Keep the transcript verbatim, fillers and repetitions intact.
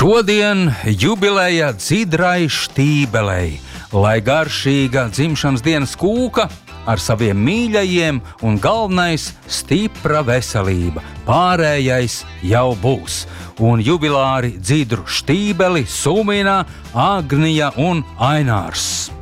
Šodien jubileja Dzidrai Štībelei, lai garšīga dzimšanas dienas kūka ar saviem mīļajiem un galvenais stipra veselība. Pārējais jau būs. Un jubilāri Dzidru Štībeli sumina Agnija un Ainārs.